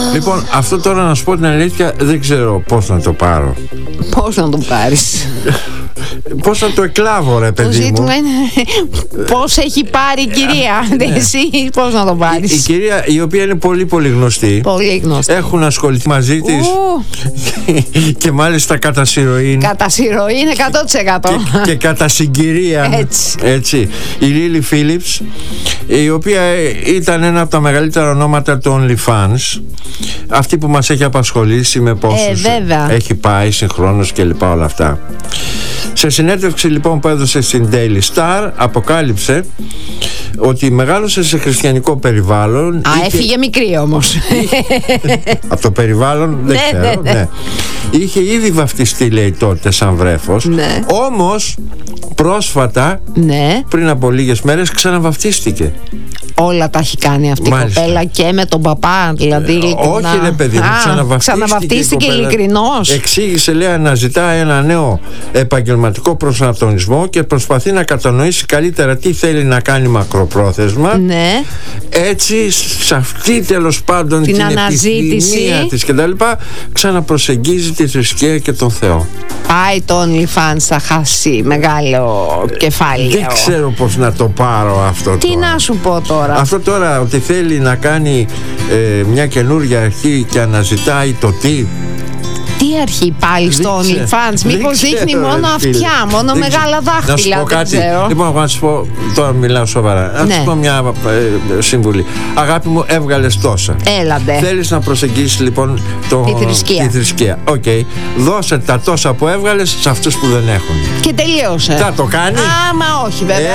Λοιπόν, αυτό τώρα να σου πω την αλήθεια, δεν ξέρω πώς να το πάρω. Πώς να το πάρεις? Πώς να το εκλάβω, ρε παιδί μου. Το ζήτημα είναι πώς έχει πάρει η κυρία. Εσύ πώς να το πάρεις? Η κυρία, η οποία είναι πολύ πολύ γνωστή. Πολύ γνωστή. Έχουν ασχοληθεί μαζί της. Και μάλιστα κατά συρροήν. Κατά συρροήν 100%. Και κατά συγκυρία. Έτσι. Η Λίλι Φίλιπς, η οποία ήταν ένα από τα μεγαλύτερα ονόματα του OnlyFans. Αυτή που μας έχει απασχολήσει με πόσους έχει πάει συγχρόνως και λοιπά όλα αυτά. Σε συνέντευξη λοιπόν που έδωσε στην Daily Star, αποκάλυψε ότι μεγάλωσε σε χριστιανικό περιβάλλον. Έφυγε μικρή όμως. Από το περιβάλλον δεν ξέρω. Ναι. Είχε ήδη βαφτιστεί, λέει, τότε σαν βρέφος. Όμως πρόσφατα, πριν από λίγες μέρες, ξαναβαφτίστηκε. Όλα τα έχει κάνει αυτή η κοπέλα και με τον παπά, δηλαδή. Όχι, ρε παιδί μου, ξαναβαφτίστηκε ειλικρινώς. Εξήγησε, λέει, αναζητά ένα νέο επαγγελματικό προσανατολισμό και προσπαθεί να κατανοήσει καλύτερα τι θέλει να κάνει μακροπρόθεσμα. Ναι. Έτσι, σε αυτή τέλος πάντων την επιθυμία της και τα λοιπά, ξαναπροσεγγίζει τη θρησκεία και τον Θεό. Πάει το OnlyFans, θα χάσει μεγάλο κεφάλαιο. Δεν ξέρω πώς να το πάρω αυτό. Τι να σου πω τώρα? Αυτό τώρα, ότι θέλει να κάνει μια καινούργια αρχή και αναζητάει το τι. Τι αρχή πάλι στο OnlyFans? Μήπως δείχνει μόνο αυτιά, μόνο μεγάλα δάχτυλα? Να σου πω κάτι. Λοιπόν, να σου πω, τώρα μιλάω σοβαρά. Να σου πω μια συμβουλή. Αγάπη μου, έβγαλες τόσα. Έλατε. Θέλεις να προσεγγίσεις λοιπόν τη θρησκεία. Οκ. Δώσε τα τόσα που έβγαλες σε αυτούς που δεν έχουν. Και τελείωσε. Θα το κάνει? Άμα όχι, βέβαια.